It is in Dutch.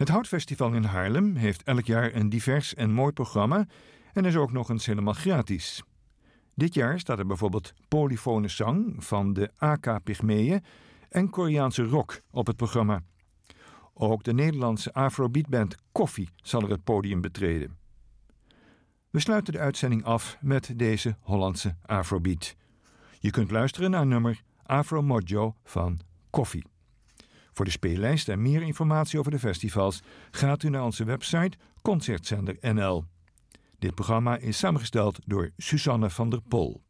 Het Houtfestival in Haarlem heeft elk jaar een divers en mooi programma en is ook nog eens helemaal gratis. Dit jaar staat er bijvoorbeeld polyfone zang van de AK Pygmeeën en Koreaanse rock op het programma. Ook de Nederlandse afrobeatband Koffie zal er het podium betreden. We sluiten de uitzending af met deze Hollandse afrobeat. Je kunt luisteren naar nummer Afro Mojo van Koffie. Voor de speellijst en meer informatie over de festivals gaat u naar onze website Concertzender NL. Dit programma is samengesteld door Suzanne van der Pol.